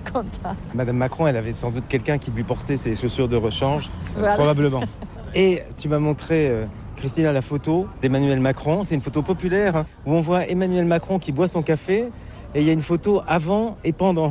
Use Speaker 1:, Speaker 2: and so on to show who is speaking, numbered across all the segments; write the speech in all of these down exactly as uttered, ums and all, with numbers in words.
Speaker 1: content.
Speaker 2: Madame Macron, elle avait sans doute quelqu'un qui lui portait ses chaussures de rechange,
Speaker 1: Voilà.
Speaker 2: probablement. Et tu m'as montré, euh, Christina, la photo d'Emmanuel Macron. C'est une photo populaire hein, où on voit Emmanuel Macron qui boit son café et il y a une photo avant et pendant.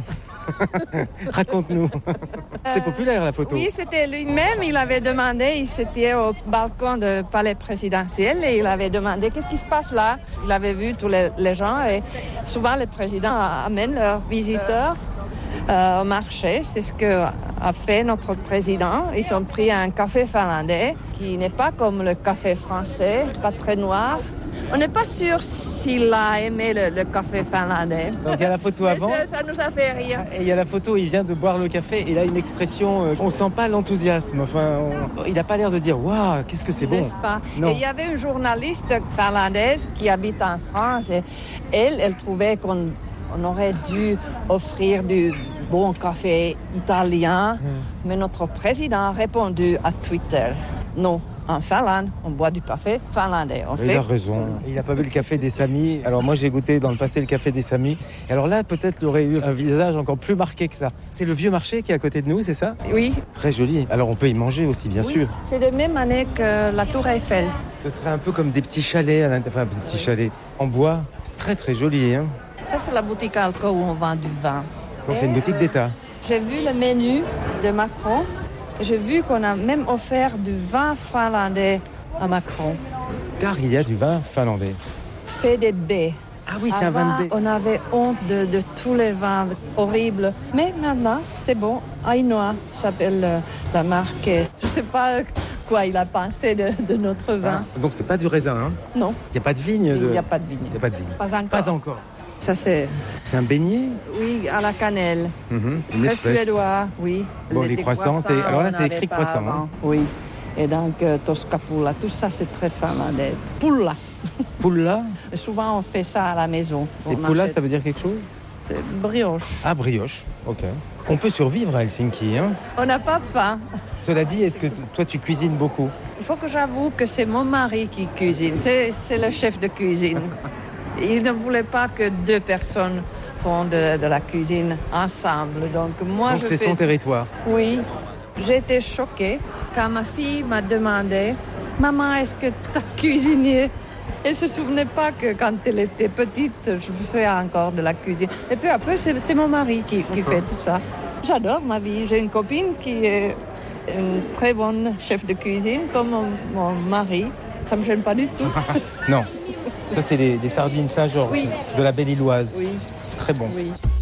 Speaker 2: Raconte-nous. C'est populaire la photo.
Speaker 1: Oui, c'était lui-même. Il avait demandé, il s'était au balcon du palais présidentiel et il avait demandé qu'est-ce qui se passe là. Il avait vu tous les, les gens et souvent les présidents amènent leurs visiteurs euh, au marché. C'est ce qu'a fait notre président. Ils ont pris un café finlandais qui n'est pas comme le café français, pas très noir. On n'est pas sûr s'il a aimé le, le café finlandais.
Speaker 2: Donc il y a la photo avant.
Speaker 1: Ça, ça nous a fait rire.
Speaker 2: Et il y a la photo, il vient de boire le café et il a une expression, euh, on sent pas l'enthousiasme. Enfin, on- il n'a pas l'air de dire waouh, qu'est-ce que c'est bon.
Speaker 1: N'est-ce pas?
Speaker 2: Non.
Speaker 1: Et il y avait une journaliste finlandaise qui habite en France et elle, elle trouvait qu'on on aurait dû offrir du bon café italien.
Speaker 2: Mmh.
Speaker 1: Mais notre président a répondu à Twitter. Non, en Finlande, on boit du café finlandais. On
Speaker 2: Il
Speaker 1: fait...
Speaker 2: a raison. Il n'a pas bu le café des Samis. Alors moi j'ai goûté dans le passé le café des Samis. Et alors là peut-être il aurait eu un visage encore plus marqué que ça. C'est le vieux marché qui est à côté de nous, c'est ça?
Speaker 1: Oui.
Speaker 2: Très joli. Alors on peut y manger aussi bien
Speaker 1: Oui,
Speaker 2: sûr.
Speaker 1: c'est de même année que la Tour Eiffel.
Speaker 2: Ce serait un peu comme des petits chalets, à l'intérieur. Enfin des petits chalets en bois. C'est très très joli. Hein.
Speaker 1: Ça, c'est la boutique Alco où on vend du vin.
Speaker 2: Donc c'est une boutique d'État.
Speaker 1: J'ai vu le menu de Macron. J'ai vu qu'on a même offert du vin finlandais à Macron.
Speaker 2: Car il y a du vin finlandais.
Speaker 1: Fait des baies.
Speaker 2: Ah oui, c'est un vin de baie.
Speaker 1: On avait honte de, de tous les vins horribles. Mais maintenant, c'est bon. Ainoa s'appelle euh, la marque. Je ne sais pas quoi il a pensé de, de notre vin.
Speaker 2: Ah, donc c'est pas du raisin. Hein.
Speaker 1: Non,
Speaker 2: Il n'y a pas de vigne.
Speaker 1: il
Speaker 2: De...
Speaker 1: n'y a pas de vigne.
Speaker 2: Il y a pas de vigne.
Speaker 1: Pas encore.
Speaker 2: Pas encore.
Speaker 1: Ça, c'est,
Speaker 2: C'est un beignet.
Speaker 1: oui, à la cannelle.
Speaker 2: Mhm. Une
Speaker 1: Très
Speaker 2: espèce.
Speaker 1: suédois, oui.
Speaker 2: Bon, les
Speaker 1: des
Speaker 2: croissants, c'est- alors là,
Speaker 1: on
Speaker 2: c'est
Speaker 1: n'avait
Speaker 2: écrit
Speaker 1: pas
Speaker 2: croissant,
Speaker 1: avant.
Speaker 2: hein.
Speaker 1: Oui. Et donc, euh, Toskapulla, tout ça, c'est très finlandais. Pulla.
Speaker 2: Pulla.
Speaker 1: Et souvent, on fait ça à la maison.
Speaker 2: Et
Speaker 1: On
Speaker 2: pulla,
Speaker 1: achète-
Speaker 2: ça veut dire quelque chose?
Speaker 1: C'est brioche.
Speaker 2: Ah, brioche. Ok. On peut survivre à Helsinki. Hein.
Speaker 1: On n'a pas faim.
Speaker 2: Cela dit, est-ce que t- toi, tu cuisines beaucoup?
Speaker 1: Il faut que j'avoue que c'est mon mari qui cuisine. C'est, c'est le chef de cuisine. Il ne voulait pas que deux personnes font de, de la cuisine ensemble. Donc, moi,
Speaker 2: Donc
Speaker 1: je
Speaker 2: c'est
Speaker 1: fais...
Speaker 2: son territoire.
Speaker 1: Oui. J'ai été choquée quand ma fille m'a demandé « Maman, est-ce que tu as cuisiné ?» Elle ne se souvenait pas que quand elle était petite, je faisais encore de la cuisine. Et puis après, c'est, c'est mon mari qui, qui fait tout ça. J'adore ma vie. J'ai une copine qui est une très bonne chef de cuisine, comme mon, mon mari. Ça ne me gêne pas du tout.
Speaker 2: Non. Ça, c'est des, des sardines Saint-Georges
Speaker 1: Oui.
Speaker 2: de la Belle-Îloise.
Speaker 1: Oui,
Speaker 2: Très bon.
Speaker 1: oui.